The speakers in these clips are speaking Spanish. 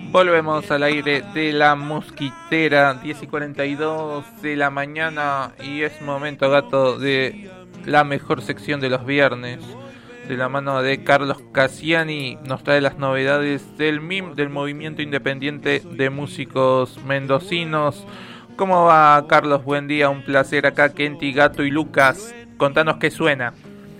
Volvemos al aire de la mosquitera, 10:42 de la mañana, y es momento, gato, de la mejor sección de los viernes. De la mano de Carlos Cassiani, nos trae las novedades del MIM, del Movimiento Independiente de Músicos Mendocinos. ¿Cómo va, Carlos? Buen día, un placer acá, Kenty, Gato y Lucas. Contanos qué suena.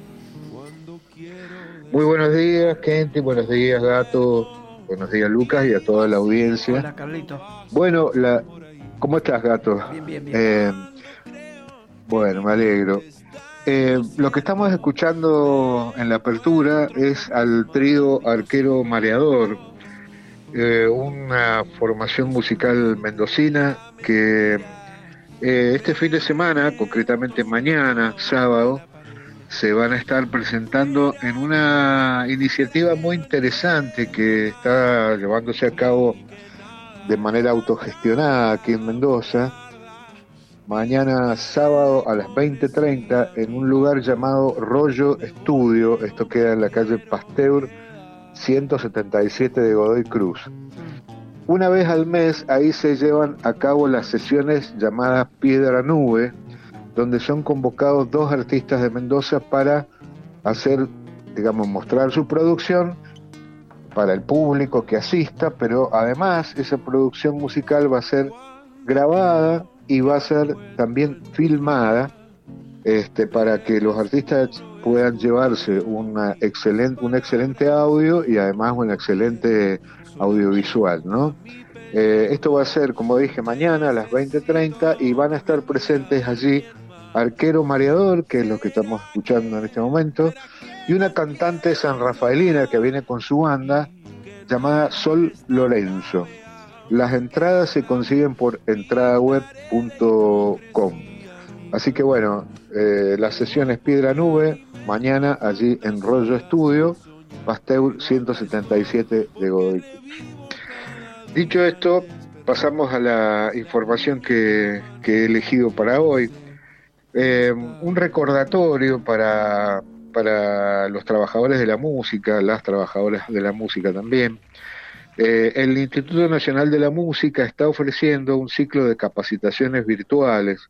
Muy buenos días, Kenty, buenos días, Gato, buenos días, Lucas, y a toda la audiencia. Hola, Carlito. Bueno, ¿cómo estás, Gato? Bien, bien, bien. Eh, bueno, me alegro. Lo que estamos escuchando en la apertura es al trío Arquero Mareador, una formación musical mendocina que este fin de semana, concretamente mañana, sábado, se van a estar presentando en una iniciativa muy interesante que está llevándose a cabo de manera autogestionada aquí en Mendoza, mañana sábado a las 20:30 en un lugar llamado Rollo Estudio. Esto queda en la calle Pasteur 177 de Godoy Cruz. Una vez al mes ahí se llevan a cabo las sesiones llamadas Piedra Nube, donde son convocados dos artistas de Mendoza para hacer, digamos, mostrar su producción para el público que asista, pero además esa producción musical va a ser grabada y va a ser también filmada, para que los artistas puedan llevarse un excelente audio y además un excelente audiovisual, ¿no? Esto va a ser, como dije, mañana a las 20:30 y van a estar presentes allí Arquero Mareador, que es lo que estamos escuchando en este momento, y una cantante sanrafaelina que viene con su banda llamada Sol Lorenzo. Las entradas se consiguen por entradaweb.com. Así que bueno, la sesión es Piedra Nube, mañana allí en Rollo Estudio, Pasteur 177 de Godoy Cruz. Dicho esto, pasamos a la información que he elegido para hoy. Un recordatorio para los trabajadores de la música, las trabajadoras de la música también. El Instituto Nacional de la Música está ofreciendo un ciclo de capacitaciones virtuales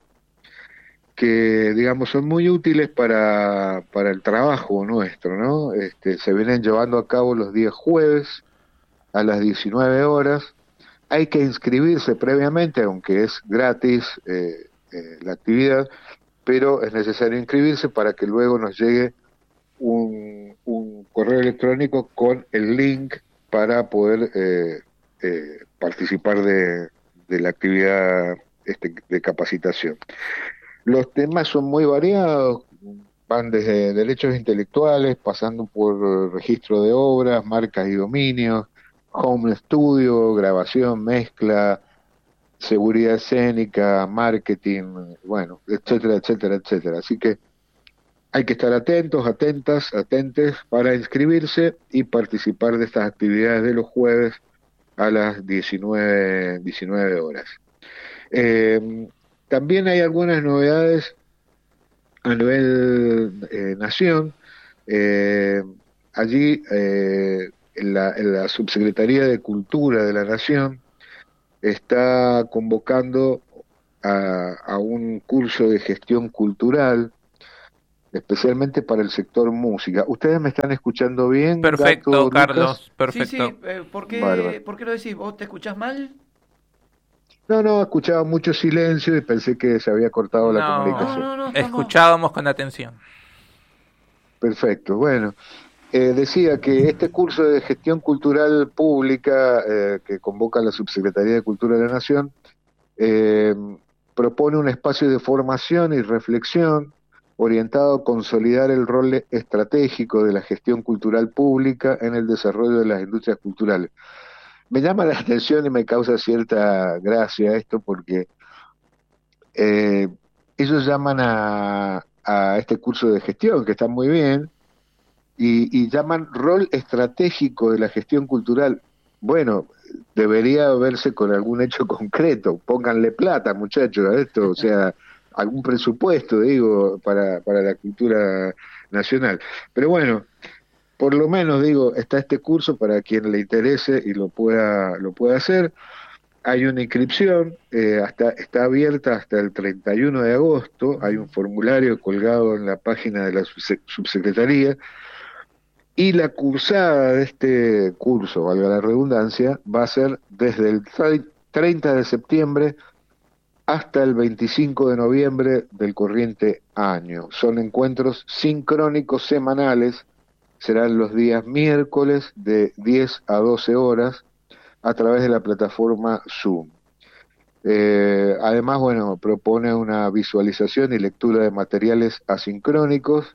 que, digamos, son muy útiles para el trabajo nuestro, ¿no? Se vienen llevando a cabo los días jueves a las 19 horas. Hay que inscribirse previamente, aunque es gratis la actividad, pero es necesario inscribirse para que luego nos llegue un correo electrónico con el link para poder participar de la actividad de capacitación. Los temas son muy variados, van desde derechos intelectuales, pasando por registro de obras, marcas y dominios, home studio, grabación, mezcla, seguridad escénica, marketing, bueno, etcétera, etcétera, etcétera. Así que hay que estar atentos, atentas, atentes para inscribirse y participar de estas actividades de los jueves a las 19 horas. También hay algunas novedades a nivel nación. Allí en la Subsecretaría de Cultura de la Nación está convocando a un curso de gestión cultural, especialmente para el sector música. ¿Ustedes me están escuchando bien, Perfecto, Gato, Lucas? Carlos, Sí, perfecto. sí, ¿por Bárbaro. qué lo decís? ¿Vos te escuchás mal? No, escuchaba mucho silencio y pensé que se había cortado la No, comunicación. No, no, no, estamos... escuchábamos con atención. Perfecto, bueno. Decía que este curso de gestión cultural pública que convoca la Subsecretaría de Cultura de la Nación eh, propone un espacio de formación y reflexión orientado a consolidar el rol estratégico de la gestión cultural pública en el desarrollo de las industrias culturales. Me llama la atención y me causa cierta gracia esto porque eh, ellos llaman a este curso de gestión, que está muy bien, y llaman rol estratégico de la gestión cultural. Bueno, debería verse con algún hecho concreto. Pónganle plata, muchachos, a esto, o sea, algún presupuesto, digo, para la cultura nacional. Pero bueno, por lo menos digo, está este curso para quien le interese y lo pueda hacer. Hay una inscripción, está abierta hasta el 31 de agosto, hay un formulario colgado en la página de la subsecretaría, y la cursada de este curso, valga la redundancia, va a ser desde el 30 de septiembre hasta el 25 de noviembre del corriente año. Son encuentros sincrónicos semanales, serán los días miércoles de 10 a 12 horas a través de la plataforma Zoom. Además, bueno, propone una visualización y lectura de materiales asincrónicos.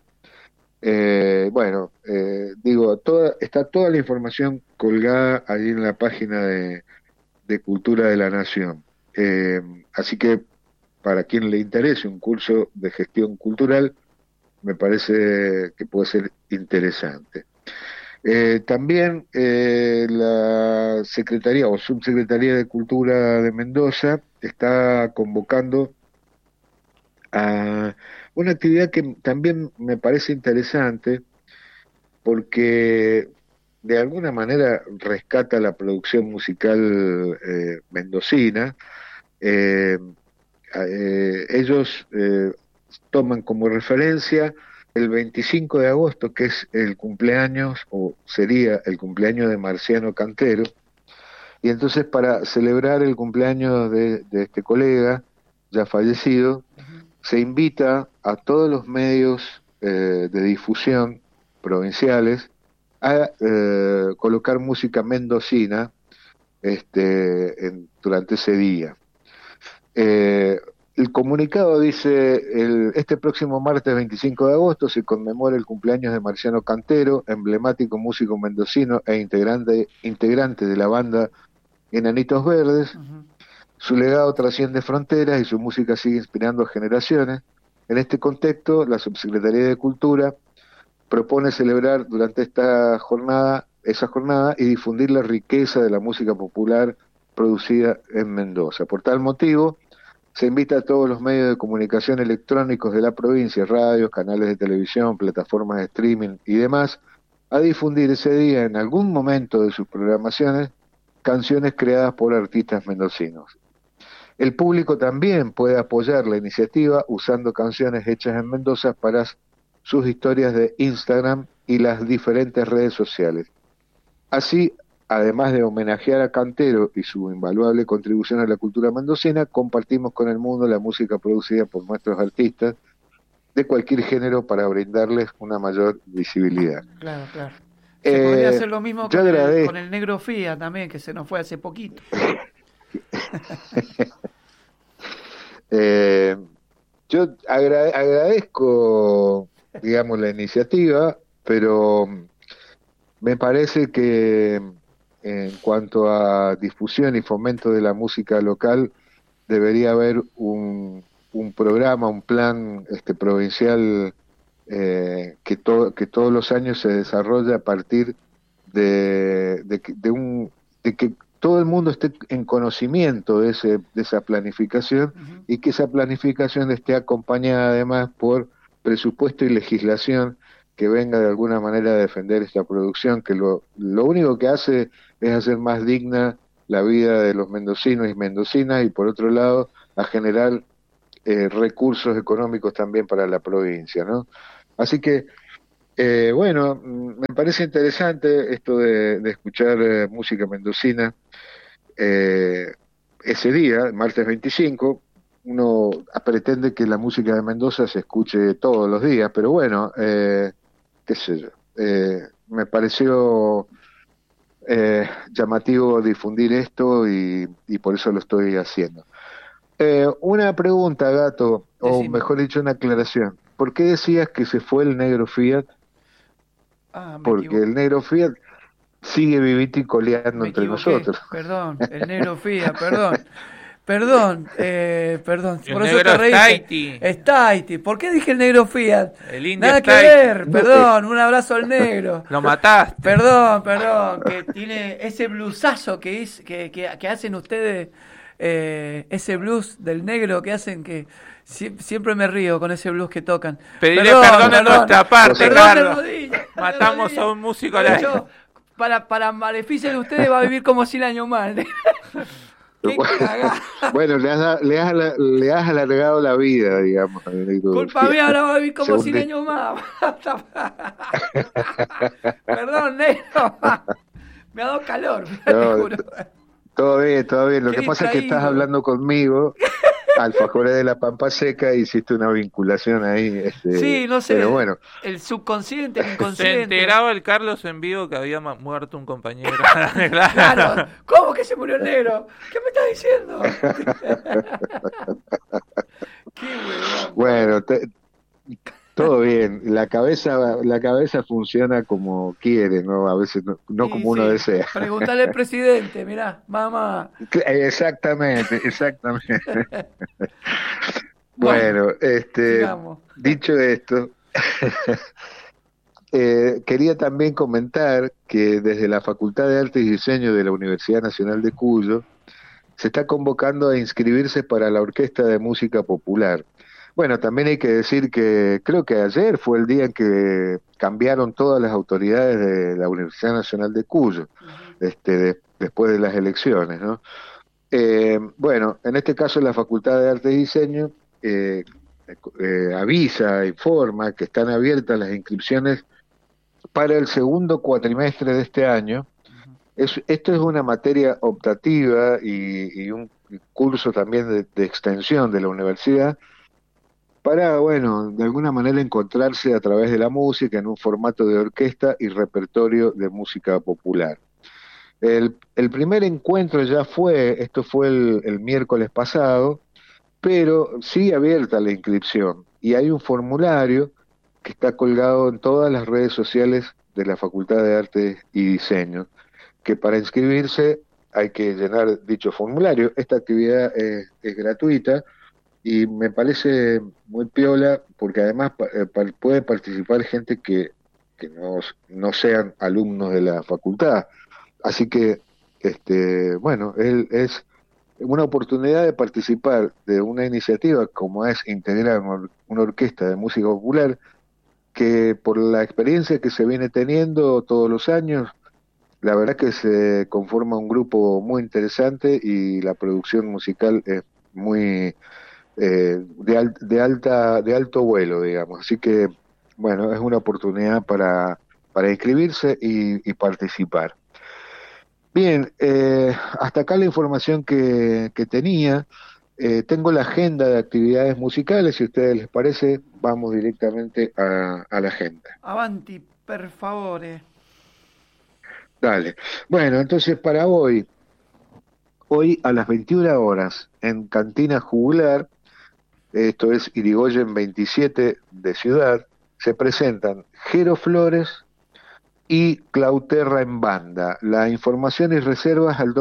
Está toda la información colgada allí en la página de Cultura de la Nación. Así que para quien le interese un curso de gestión cultural, me parece que puede ser interesante. También la Secretaría o Subsecretaría de Cultura de Mendoza está convocando a una actividad que también me parece interesante porque de alguna manera rescata la producción musical mendocina. Eh, Ellos toman como referencia el 25 de agosto, que es el cumpleaños, o sería el cumpleaños de Marciano Cantero, y entonces para celebrar el cumpleaños de este colega, ya fallecido, se invita a todos los medios de difusión provinciales a colocar música mendocina durante ese día. El comunicado dice, este próximo martes 25 de agosto se conmemora el cumpleaños de Marciano Cantero, emblemático músico mendocino e integrante de la banda Enanitos Verdes. Su legado trasciende fronteras y su música sigue inspirando a generaciones. En este contexto, la Subsecretaría de Cultura propone celebrar durante esa jornada y difundir la riqueza de la música popular producida en Mendoza. Por tal motivo, se invita a todos los medios de comunicación electrónicos de la provincia, radios, canales de televisión, plataformas de streaming y demás, a difundir ese día en algún momento de sus programaciones canciones creadas por artistas mendocinos. El público también puede apoyar la iniciativa usando canciones hechas en Mendoza para sus historias de Instagram y las diferentes redes sociales. Así, además de homenajear a Cantero y su invaluable contribución a la cultura mendocina, compartimos con el mundo la música producida por nuestros artistas de cualquier género para brindarles una mayor visibilidad. Claro, claro. Se podría hacer lo mismo con el Negro Fía también, que se nos fue hace poquito. Yo agradezco, digamos, la iniciativa, pero me parece que en cuanto a difusión y fomento de la música local, debería haber un programa, un plan provincial que todos los años se desarrolla a partir de que todo el mundo esté en conocimiento de esa planificación y que esa planificación esté acompañada además por presupuesto y legislación que venga de alguna manera a defender esta producción, que lo único que hace es hacer más digna la vida de los mendocinos y mendocinas y por otro lado a generar recursos económicos también para la provincia, ¿no? Así que me parece interesante esto de escuchar música mendocina ese día, martes 25. Uno pretende que la música de Mendoza se escuche todos los días, pero bueno, qué sé yo, me pareció llamativo difundir esto y por eso lo estoy haciendo. Una pregunta, Gato, o mejor dicho, una aclaración. ¿Por qué decías que se fue el Negro Fiat? Porque equivoco. El Negro Fiat sigue vivito y coleando entre nosotros. Perdón, el Negro Fiat, perdón. Por eso te reíste. Es Taiti. ¿Por qué dije el Negro Fiat? El indio Nada que ver, perdón, un abrazo al negro. Lo mataste. Perdón, que tiene ese blusazo que hacen ustedes ese blues del negro que hacen que siempre me río con ese blues que tocan. Pedirle perdón de nuestra parte, Carlos. Rodilla, matamos a un músico al aire. Para maleficio de ustedes va a vivir como 100 años más. Bueno, le has alargado la vida, digamos. Culpa mía, ahora va a vivir como 100 años más. Perdón, negro. Me ha dado calor. No, todo bien. Lo que pasa es que estás hablando conmigo, alfajores de la Pampa Seca, hiciste una vinculación ahí. Sí, no sé. Pero bueno. El subconsciente, el inconsciente. Se enteraba el Carlos en vivo que había muerto un compañero. Claro. ¿Cómo que se murió el negro? ¿Qué me estás diciendo? Qué bueno, todo bien. La cabeza funciona como quiere, ¿no? A veces no como uno desea. Pregúntale al presidente, mirá, mamá. Exactamente. Bueno, dicho esto, quería también comentar que desde la Facultad de Artes y Diseño de la Universidad Nacional de Cuyo se está convocando a inscribirse para la Orquesta de Música Popular. Bueno, también hay que decir que creo que ayer fue el día en que cambiaron todas las autoridades de la Universidad Nacional de Cuyo, después de las elecciones, ¿no? Bueno, en este caso la Facultad de Arte y Diseño informa que están abiertas las inscripciones para el segundo cuatrimestre de este año. Esto es una materia optativa y un curso también de extensión de la universidad para, bueno, de alguna manera encontrarse a través de la música en un formato de orquesta y repertorio de música popular. El primer encuentro esto fue el miércoles pasado, pero sigue abierta la inscripción y hay un formulario que está colgado en todas las redes sociales de la Facultad de Arte y Diseño, que para inscribirse hay que llenar dicho formulario. Esta actividad es gratuita y me parece muy piola porque además puede participar gente que no sean alumnos de la facultad. Así que, bueno, es una oportunidad de participar de una iniciativa como es integrar una orquesta de música popular que por la experiencia que se viene teniendo todos los años, la verdad que se conforma un grupo muy interesante y la producción musical es muy de alto vuelo, digamos. Así que, bueno, es una oportunidad para inscribirse y participar. Bien, hasta acá la información que tenía. Tengo la agenda de actividades musicales, si a ustedes les parece, vamos directamente a la agenda. Avanti, per favore. Dale. Bueno, entonces para hoy a las 21 horas, en Cantina Jugular, esto es Irigoyen 27 de Ciudad, se presentan Jero Flores y Clauterra en banda. La información y reservas al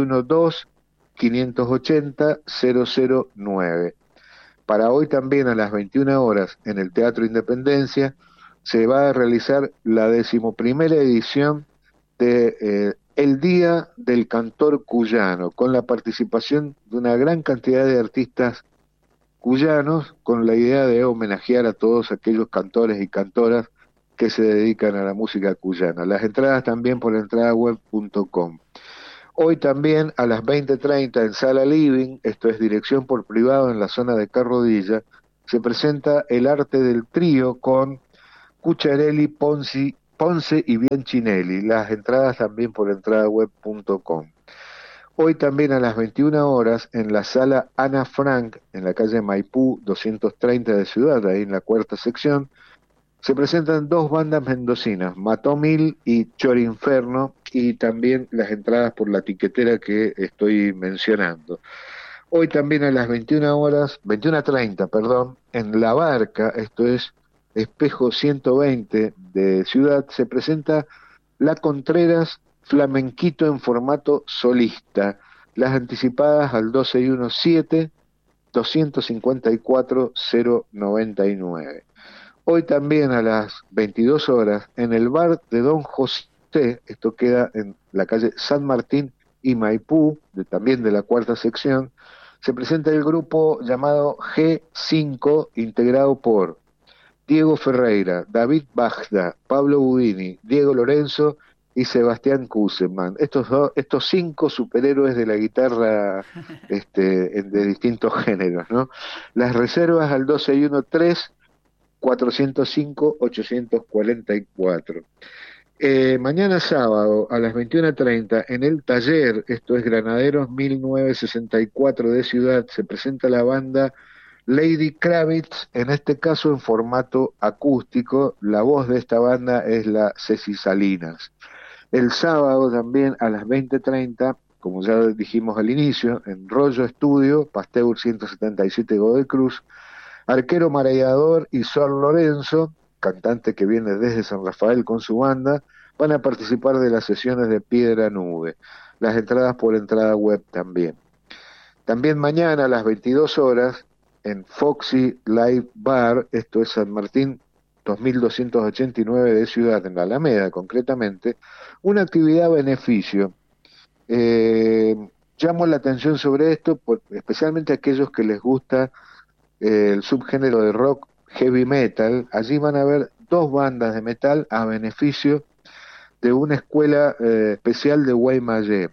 261-2-580-009. Para hoy también a las 21 horas en el Teatro Independencia se va a realizar la 11ª edición de El Día del Cantor Cuyano, con la participación de una gran cantidad de artistas cuyanos, con la idea de homenajear a todos aquellos cantores y cantoras que se dedican a la música cuyana. Las entradas también por entradaweb.com. Hoy también a las 20:30 en Sala Living, esto es dirección por privado en la zona de Carrodilla, se presenta El Arte del Trío con Cucharelli, Ponce y Bianchinelli. Las entradas también por entradaweb.com. Hoy también a las 21 horas en la Sala Ana Frank, en la calle Maipú 230 de Ciudad, ahí en la 4ª sección, se presentan dos bandas mendocinas, Matomil y Chorinferno, y también las entradas por la tiquetera que estoy mencionando. Hoy también a las 21:30, perdón, en La Barca, esto es Espejo 120 de Ciudad, se presenta La Contreras Flamenquito en formato solista. Las anticipadas al 1217-254-099. Hoy también a las 22 horas en el bar de Don José, esto queda en la calle San Martín y Maipú, también de la cuarta sección, se presenta el grupo llamado G5, integrado por Diego Ferreira, David Bajda, Pablo Budini, Diego Lorenzo y Sebastián Kuseman. Estos 5 superhéroes de la guitarra de distintos géneros, ¿no? Las reservas al 261-3-405-844. Mañana sábado a las 21:30 en el taller, esto es Granaderos 1964 de Ciudad, se presenta la banda Lady Kravitz, en este caso en formato acústico. La voz de esta banda es la Ceci Salinas. El sábado también a las 20:30, como ya dijimos al inicio, en Rollo Estudio, Pasteur 177 Godoy Cruz, Arquero Mareador y Sol Lorenzo, cantante que viene desde San Rafael con su banda, van a participar de las sesiones de Piedra Nube. Las entradas por entrada web también. También mañana a las 22 horas, en Foxy Live Bar, esto es San Martín 2289 de Ciudad, en la Alameda concretamente, una actividad a beneficio. Llamo la atención sobre esto, especialmente a aquellos que les gusta el subgénero de rock heavy metal. Allí van a ver 2 bandas de metal a beneficio de una escuela especial de Guaymallé.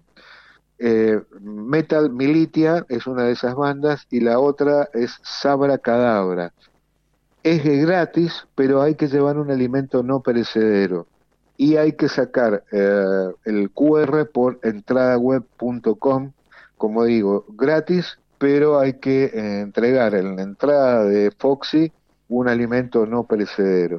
Metal Militia es una de esas bandas y la otra es Sabra Cadabra. Es gratis, pero hay que llevar un alimento no perecedero y hay que sacar el QR por entradaweb.com, como digo, gratis, pero hay que entregar en la entrada de Foxy un alimento no perecedero.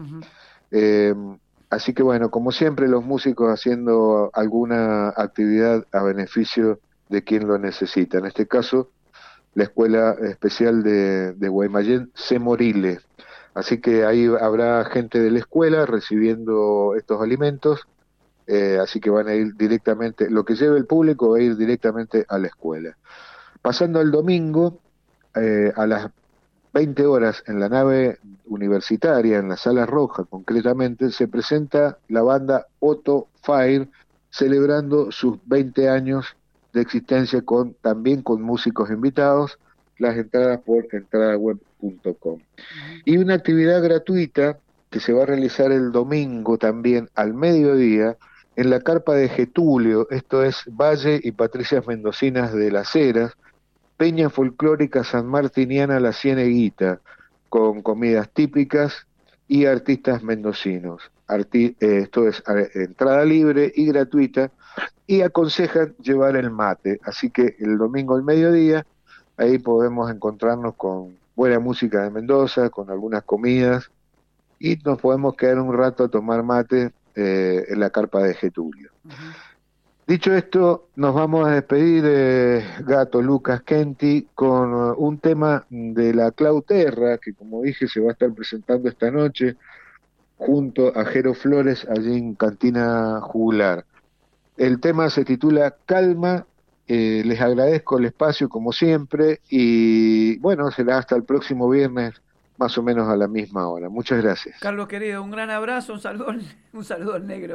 Así que bueno, como siempre, los músicos haciendo alguna actividad a beneficio de quien lo necesita. En este caso, la Escuela Especial de Guaymallén, Semorile. Así que ahí habrá gente de la escuela recibiendo estos alimentos, así que van a ir directamente, lo que lleve el público va a ir directamente a la escuela. Pasando al domingo, a las 20 horas en la nave universitaria, en la Sala Roja concretamente, se presenta la banda Otto Fire, celebrando sus 20 años de existencia también con músicos invitados, las entradas por entradaweb.com. Y una actividad gratuita que se va a realizar el domingo también al mediodía en la carpa de Getulio, esto es Valle y Patricias Mendocinas de las Heras, Peña Folclórica Sanmartiniana La Cieneguita, con comidas típicas y artistas mendocinos. Esto es entrada libre y gratuita, y aconsejan llevar el mate, así que el domingo al mediodía ahí podemos encontrarnos con buena música de Mendoza, con algunas comidas, y nos podemos quedar un rato a tomar mate en la carpa de Getulio. Dicho esto, nos vamos a despedir, Gato Lucas Kenti, con un tema de la Clauterra, que como dije se va a estar presentando esta noche, junto a Jero Flores, allí en Cantina Jugular. El tema se titula Calma. Les agradezco el espacio como siempre y bueno, será hasta el próximo viernes más o menos a la misma hora. Muchas gracias. Carlos querido, un gran abrazo, un saludo al negro.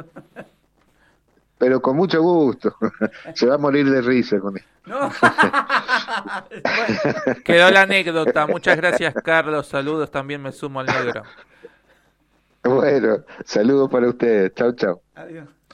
Pero con mucho gusto. Se va a morir de risa con esto. No. Bueno. Quedó la anécdota. Muchas gracias, Carlos. Saludos, también me sumo al negro. Bueno, saludos para ustedes. Chau, chau. Adiós.